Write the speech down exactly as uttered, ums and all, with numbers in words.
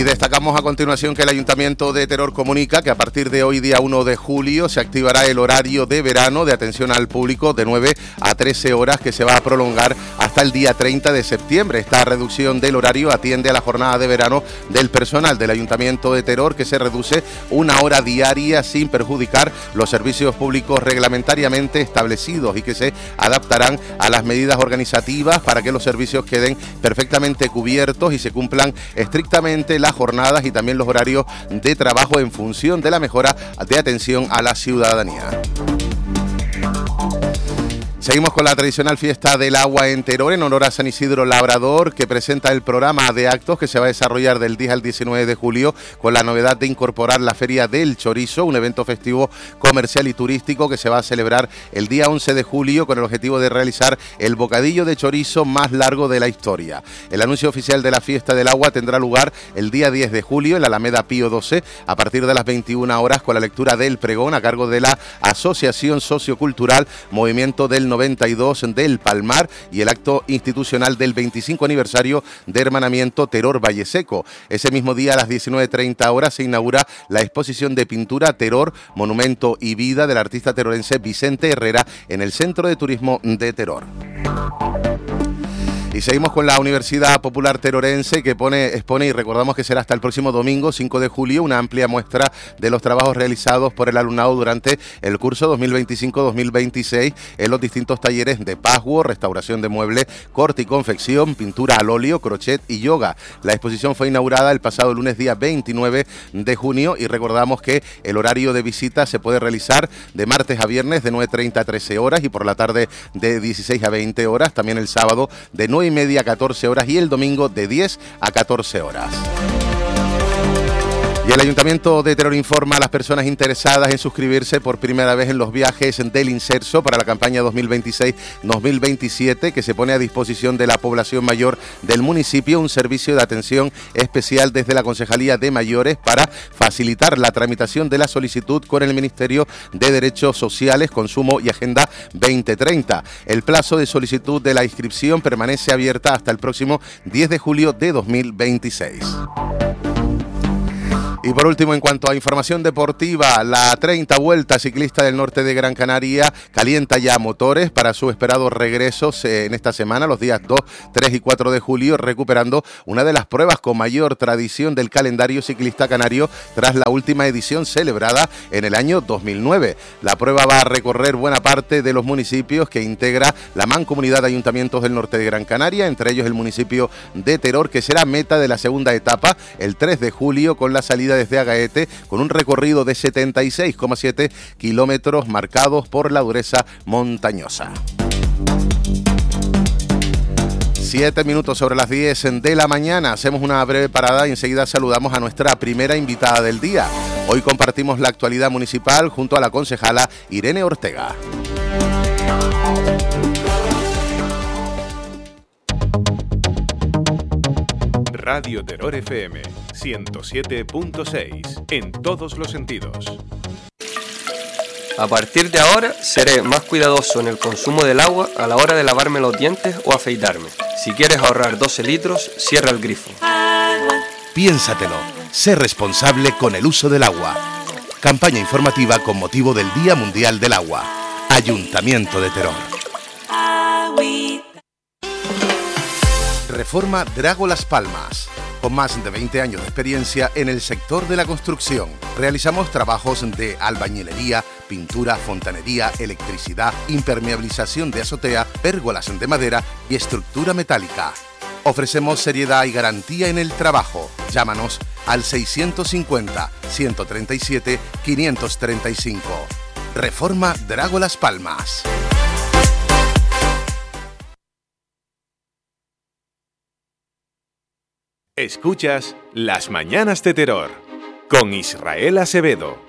destacamos a continuación que el Ayuntamiento de Teror comunica que a partir de hoy, día uno de julio, se activará el horario de verano de atención al público de nueve a trece horas, que se va a prolongar hasta el día treinta de septiembre. Esta reducción del horario atiende a la jornada de verano del personal del Ayuntamiento de Teror, que se reduce una hora diaria sin perjudicar los servicios públicos reglamentariamente establecidos y que se adaptarán a las medidas organizativas para que los servicios queden perfectamente cubiertos y se cumplan estrictamente las jornadas y también los horarios de trabajo en función de la mejora de atención a la ciudadanía. Seguimos con la tradicional fiesta del agua en Teror en honor a San Isidro Labrador, que presenta el programa de actos que se va a desarrollar del diez al diecinueve de julio con la novedad de incorporar la Feria del Chorizo, un evento festivo comercial y turístico que se va a celebrar el día once de julio con el objetivo de realizar el bocadillo de chorizo más largo de la historia. El anuncio oficial de la fiesta del agua tendrá lugar el día diez de julio en la Alameda Pío doce a partir de las veintiuna horas con la lectura del pregón a cargo de la Asociación Sociocultural Movimiento del noventa y dos del Palmar y el acto institucional del veinticinco aniversario de Hermanamiento Teror Valle Seco. Ese mismo día a las diecinueve treinta horas se inaugura la exposición de pintura Teror, Monumento y Vida del artista terorense Vicente Herrera en el Centro de Turismo de Teror. Y seguimos con la Universidad Popular Terorense, que pone, expone, y recordamos que será hasta el próximo domingo, cinco de julio, una amplia muestra de los trabajos realizados por el alumnado durante el curso dos mil veinticinco dos mil veintiséis en los distintos talleres de patchwork, restauración de muebles, corte y confección, pintura al óleo, crochet y yoga. La exposición fue inaugurada el pasado lunes día veintinueve de junio y recordamos que el horario de visita se puede realizar de martes a viernes de nueve treinta a trece horas y por la tarde de dieciséis a veinte horas, también el sábado de nueve y media a catorce horas y el domingo de diez a catorce horas. Y el Ayuntamiento de Teror informa a las personas interesadas en suscribirse por primera vez en los viajes del Inserso para la campaña dos mil veintiséis dos mil veintisiete, que se pone a disposición de la población mayor del municipio un servicio de atención especial desde la Concejalía de Mayores para facilitar la tramitación de la solicitud con el Ministerio de Derechos Sociales, Consumo y Agenda veinte treinta. El plazo de solicitud de la inscripción permanece abierta hasta el próximo diez de julio de dos mil veintiséis. Y por último, en cuanto a información deportiva, la treinta Vuelta Ciclista del Norte de Gran Canaria calienta ya motores para su esperado regreso en esta semana, los días dos, tres y cuatro de julio, recuperando una de las pruebas con mayor tradición del calendario ciclista canario tras la última edición celebrada en el año dos mil nueve. La prueba va a recorrer buena parte de los municipios que integra la Mancomunidad de Ayuntamientos del Norte de Gran Canaria, entre ellos el municipio de Teror, que será meta de la segunda etapa el tres de julio con la salida desde Agaete, con un recorrido de setenta y seis coma siete kilómetros marcados por la dureza montañosa. Siete minutos sobre las diez de la mañana. Hacemos una breve parada y enseguida saludamos a nuestra primera invitada del día. Hoy compartimos la actualidad municipal junto a la concejala Irene Ortega. Radio Teror F M ciento siete punto seis en todos los sentidos. A partir de ahora seré más cuidadoso en el consumo del agua a la hora de lavarme los dientes o afeitarme. Si quieres ahorrar doce litros, cierra el grifo. Piénsatelo, sé responsable con el uso del agua. Campaña informativa con motivo del Día Mundial del Agua. Ayuntamiento de Teror. Reforma Drago Las Palmas. Con más de veinte años de experiencia en el sector de la construcción, realizamos trabajos de albañilería, pintura, fontanería, electricidad, impermeabilización de azotea, pérgolas de madera y estructura metálica. Ofrecemos seriedad y garantía en el trabajo. Llámanos al seiscientos cincuenta, ciento treinta y siete, quinientos treinta y cinco. Reforma Drago Las Palmas. Escuchas Las Mañanas de Teror con Israel Acevedo.